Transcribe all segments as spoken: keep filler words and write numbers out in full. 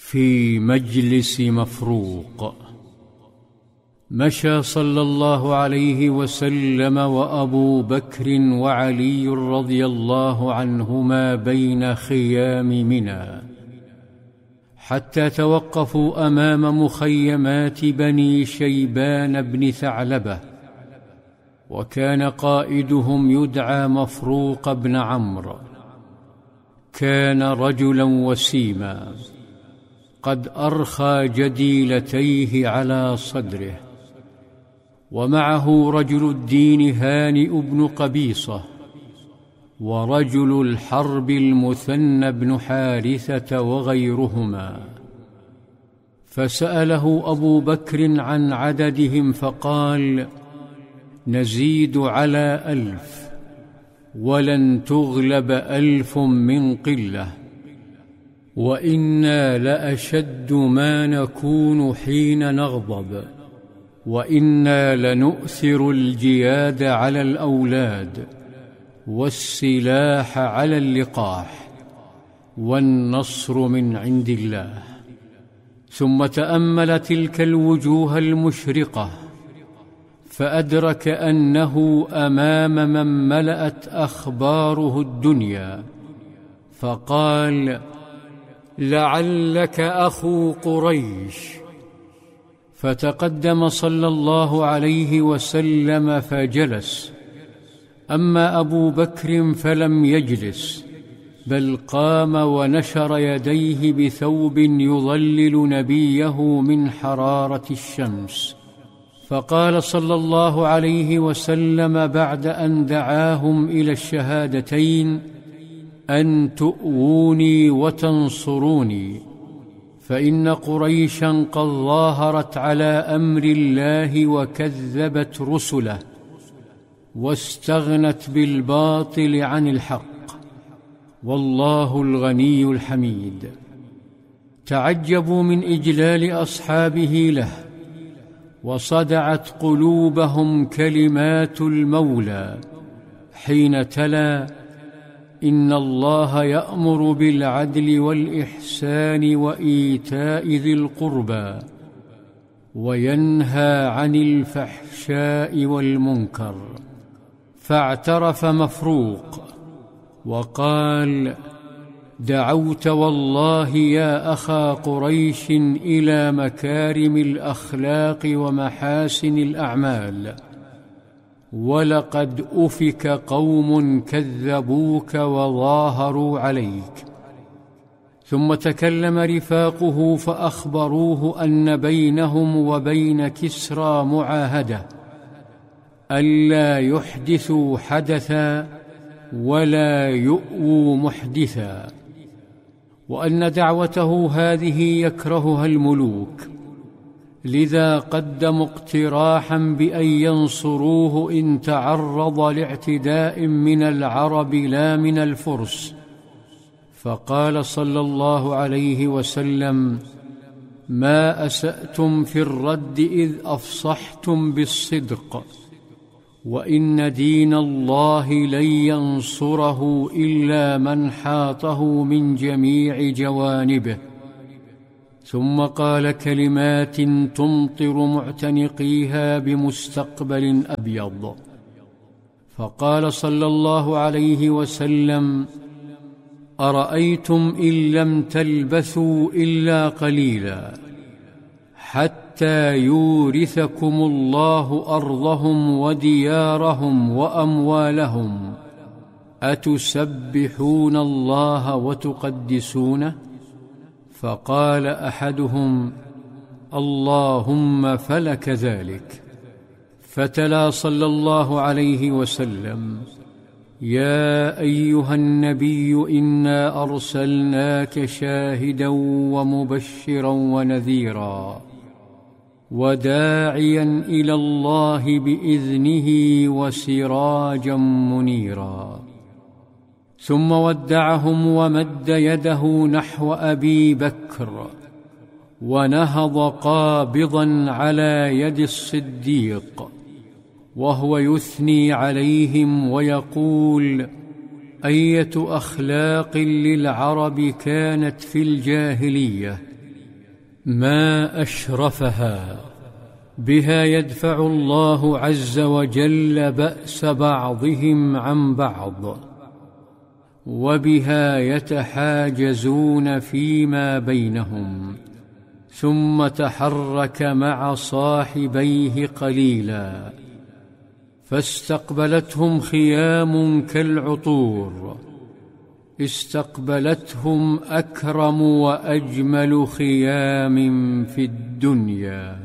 في مجلس مفروق. مشى صلى الله عليه وسلم وأبو بكر وعلي رضي الله عنهما بين خيام منى حتى توقفوا أمام مخيمات بني شيبان بن ثعلبة، وكان قائدهم يدعى مفروق بن عمرو. كان رجلا وسيما قد أرخى جديلتيه على صدره، ومعه رجل الدين هانئ بن قبيصة، ورجل الحرب المثنى بن حارثة وغيرهما. فسأله أبو بكر عن عددهم فقال: نزيد على ألف، ولن تغلب ألف من قلة، وإنا لأشد ما نكون حين نغضب، وإنا لنؤثر الجياد على الأولاد، والسلاح على اللقاح، والنصر من عند الله. ثم تأمل تلك الوجوه المشرقة فأدرك أنه أمام من ملأت أخباره الدنيا، فقال: لعلك أخو قريش. فتقدم صلى الله عليه وسلم فجلس. أما أبو بكر فلم يجلس، بل قام ونشر يديه بثوب يظلل نبيه من حرارة الشمس. فقال صلى الله عليه وسلم بعد أن دعاهم إلى الشهادتين: أن تؤووني وتنصروني، فإن قريشا قد ظاهرت على أمر الله وكذبت رسله، واستغنت بالباطل عن الحق، والله الغني الحميد. تعجبوا من إجلال أصحابه له، وصدعت قلوبهم كلمات المولى حين تلا: إن الله يأمر بالعدل والإحسان وإيتاء ذي القربى، وينهى عن الفحشاء والمنكر. فاعترف مفروق وقال: دعوت والله يا أخا قريش إلى مكارم الأخلاق ومحاسن الأعمال، ولقد أفك قوم كذبوك وظاهروا عليك. ثم تكلم رفاقه فأخبروه أن بينهم وبين كسرى معاهدة ألا يحدثوا حدثا ولا يؤووا محدثا، وأن دعوته هذه يكرهها الملوك، لذا قدموا اقتراحا بأن ينصروه إن تعرض لاعتداء من العرب لا من الفرس. فقال صلى الله عليه وسلم: ما أسأتم في الرد إذ أفصحتم بالصدق، وإن دين الله لن ينصره إلا من حاطه من جميع جوانبه. ثم قال كلمات تمطر معتنقيها بمستقبل أبيض. فقال صلى الله عليه وسلم: أرأيتم إن لم تلبثوا إلا قليلا حتى يورثكم الله أرضهم وديارهم وأموالهم، أتسبحون الله وتقدسونه؟ فقال أحدهم: اللهم فلك ذلك. فتلا صلى الله عليه وسلم: يا أيها النبي إنا أرسلناك شاهدا ومبشرا ونذيرا، وداعيا إلى الله بإذنه وسراجا منيرا. ثم ودعهم ومد يده نحو أبي بكر، ونهض قابضا على يد الصديق، وهو يثني عليهم ويقول: أية أخلاق للعرب كانت في الجاهلية ما أشرفها، بها يدفع الله عز وجل بأس بعضهم عن بعض، وبها يتحاجزون فيما بينهم. ثم تحرك مع صاحبيه قليلا، فاستقبلتهم خيام كالعطور، استقبلتهم أكرم وأجمل خيام في الدنيا.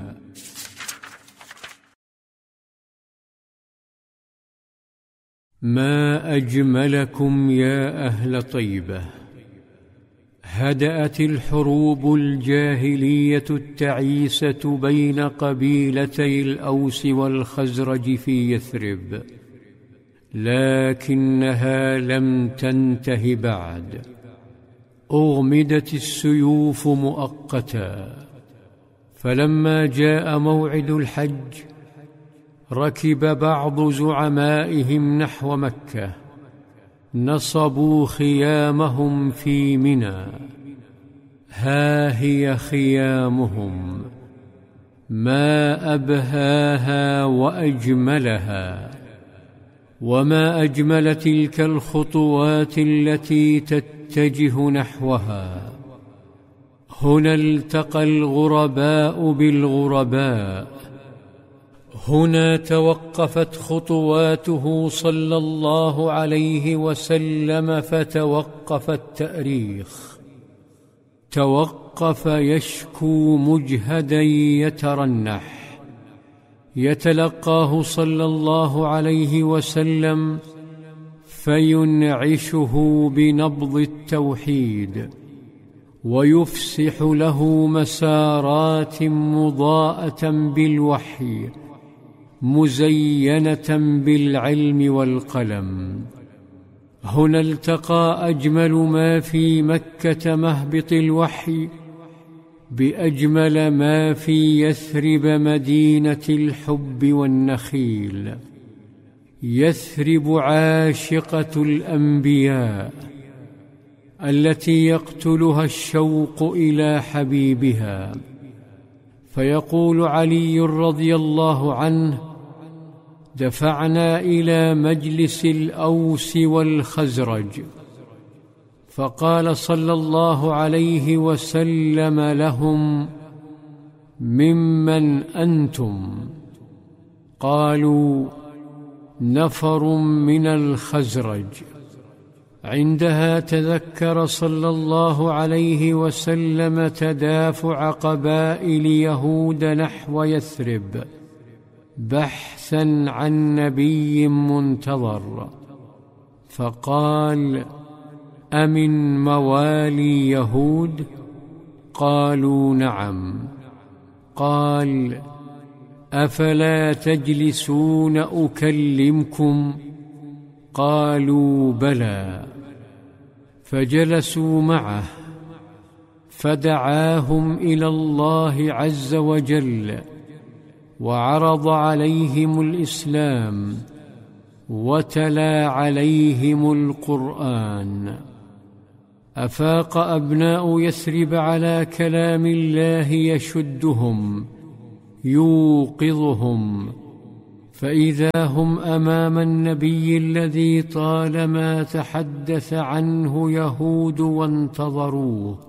ما أجملكم يا أهل طيبة. هدأت الحروب الجاهلية التعيسة بين قبيلتي الأوس والخزرج في يثرب، لكنها لم تنته بعد. أغمدت السيوف مؤقتا، فلما جاء موعد الحج ركب بعض زعمائهم نحو مكة، نصبوا خيامهم في منى. ها هي خيامهم، ما أبهاها وأجملها، وما أجمل تلك الخطوات التي تتجه نحوها. هنا التقى الغرباء بالغرباء، هنا توقفت خطواته صلى الله عليه وسلم، فتوقف التأريخ، توقف يشكو مجهدا يترنح. يتلقاه صلى الله عليه وسلم فينعشه بنبض التوحيد، ويفسح له مسارات مضاءة بالوحي، مزينة بالعلم والقلم. هنا التقى أجمل ما في مكة مهبط الوحي بأجمل ما في يثرب مدينة الحب والنخيل. يثرب عاشقة الأنبياء التي يقتلها الشوق إلى حبيبها. فيقول علي رضي الله عنه: دفعنا إلى مجلس الأوس والخزرج، فقال صلى الله عليه وسلم لهم: ممن أنتم؟ قالوا: نفر من الخزرج. عندها تذكر صلى الله عليه وسلم تدافع قبائل يهود نحو يثرب بحثا عن نبي منتظر، فقال: أمن موالي يهود؟ قالوا: نعم. قال: أفلا تجلسون أكلمكم؟ قالوا: بلى. فجلسوا معه، فدعاهم إلى الله عز وجل، وعرض عليهم الإسلام، وتلا عليهم القرآن. أفاق أبناء يثرب على كلام الله يشدهم يوقظهم، فإذا هم أمام النبي الذي طالما تحدث عنه يهود وانتظروه.